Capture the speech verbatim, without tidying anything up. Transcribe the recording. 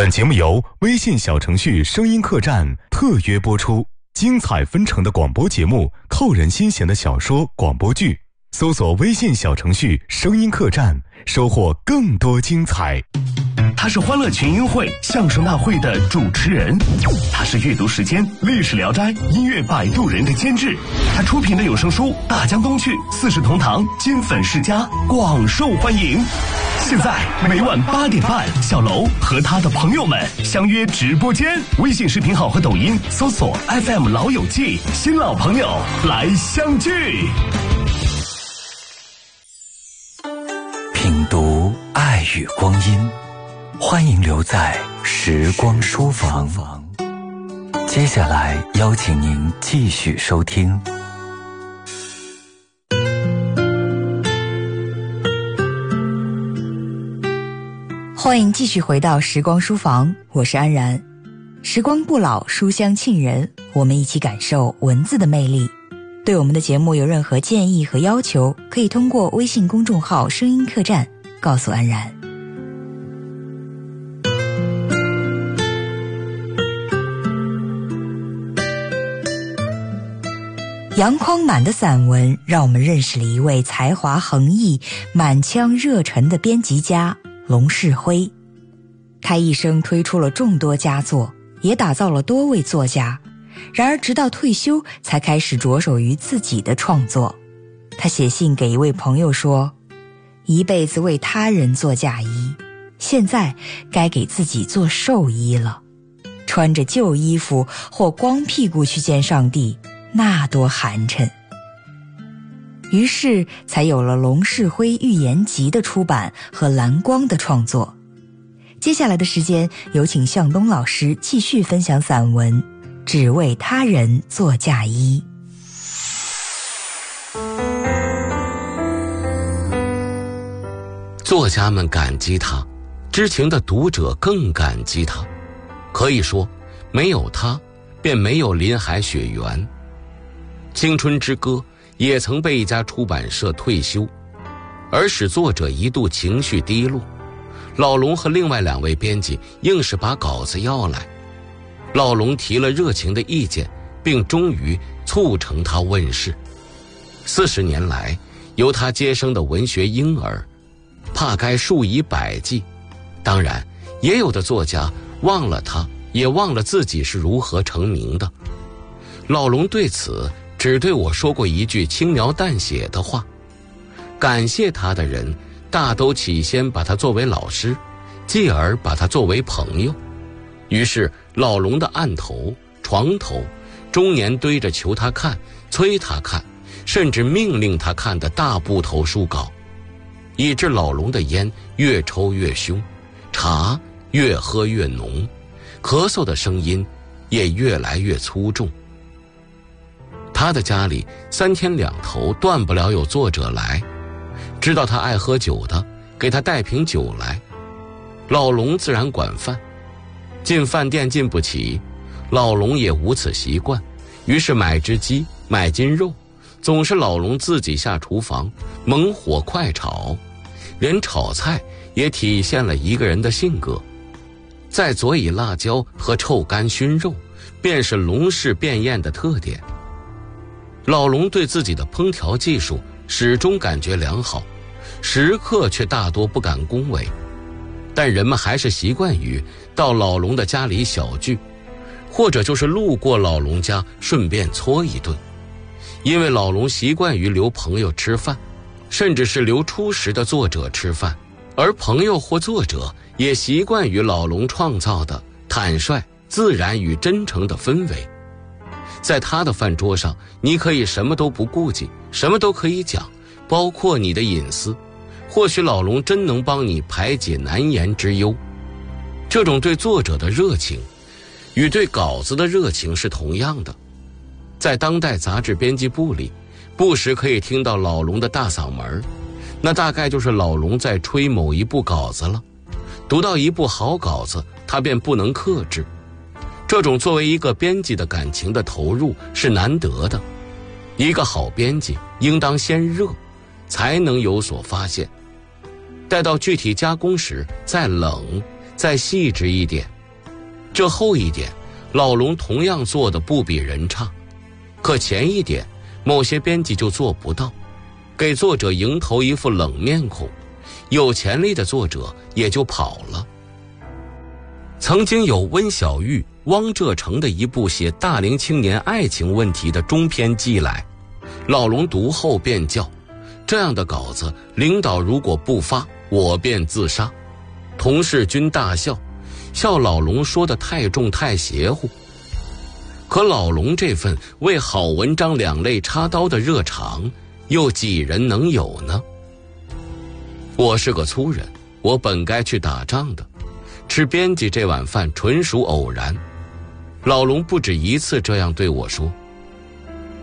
本节目由微信小程序声音客栈特约播出，精彩纷呈的广播节目，扣人心弦的小说广播剧，搜索微信小程序声音客栈，收获更多精彩。 他是欢乐群英会相声大会的主持人，他是阅读时间历史聊斋音乐摆渡人的监制，他出品的有声书《大江东去》四世同堂金粉世家广受欢迎。现在每晚八点半，小楼和他的朋友们相约直播间，微信视频号和抖音搜索 F M 老友记，新老朋友来相聚。 品读爱与光阴，欢迎留在时光书房。接下来邀请您继续收听。 欢迎继续回到时光书房，我是安然。时光不老，书香沁人，我们一起感受文字的魅力。对我们的节目有任何建议和要求，可以通过微信公众号声音客栈告诉安然。杨匡满的散文让我们认识了一位才华横溢、满腔热忱的编辑家龙世辉。他一生推出了众多佳作，也打造了多位作家，然而直到退休才开始着手于自己的创作。他写信给一位朋友说，一辈子为他人做嫁衣，现在该给自己做寿衣了。穿着旧衣服或光屁股去见上帝，那多寒碜。于是才有了龙世辉寓言集的出版和蓝光的创作。接下来的时间，有请向东老师继续分享散文《只为他人做嫁衣》。 作家们感激他，知情的读者更感激他。可以说，没有他，便没有林海雪原。青春之歌也曾被一家出版社退休，而使作者一度情绪低落。老龙和另外两位编辑硬是把稿子要来，老龙提了热情的意见，并终于促成他问世。四十年来，由他接生的文学婴儿，怕该数以百计。当然，也有的作家忘了他，也忘了自己是如何成名的。老龙对此只对我说过一句轻描淡写的话，感谢他的人大都起先把他作为老师，继而把他作为朋友。于是老龙的案头、床头终年堆着求他看、催他看，甚至命令他看的大部头书稿，以致老龙的烟越抽越凶，茶越喝越浓，咳嗽的声音也越来越粗重。他的家里三天两头断不了有作者来，知道他爱喝酒的，给他带瓶酒来。老龙自然管饭，进饭店进不起，老龙也无此习惯，于是买只鸡，买斤肉，总是老龙自己下厨房，猛火快炒，连炒菜也体现了一个人的性格。再佐以辣椒和臭干熏肉，便是龙氏便宴的特点。老龙对自己的烹调技术始终感觉良好，食客却大多不敢恭维，但人们还是习惯于到老龙的家里小聚，或者就是路过老龙家顺便搓一顿。因为老龙习惯于留朋友吃饭，甚至是留初识的作者吃饭，而朋友或作者也习惯于老龙创造的坦率、自然与真诚的氛围。在他的饭桌上，你可以什么都不顾忌，什么都可以讲，包括你的隐私。或许老龙真能帮你排解难言之忧。这种对作者的热情与对稿子的热情是同样的。在当代杂志编辑部里，不时可以听到老龙的大嗓门，那大概就是老龙在吹某一部稿子了。读到一部好稿子，他便不能克制。这种作为一个编辑的感情的投入是难得的。一个好编辑应当先热，才能有所发现。待到具体加工时再冷，再细致一点， 这后一点，老龙同样做得不比人差，可前一点，某些编辑就做不到，给作者迎头一副冷面孔，有潜力的作者也就跑了。曾经有温小玉、汪浙成的一部写大龄青年爱情问题的中篇寄来，老龙读后便叫：这样的稿子，领导如果不发，我便自杀。同事均大笑，笑老龙说得太重太邪乎。可老龙这份为好文章两肋插刀的热肠，又几人能有呢？我是个粗人，我本该去打仗的，吃编辑这碗饭纯属偶然。老龙不止一次这样对我说。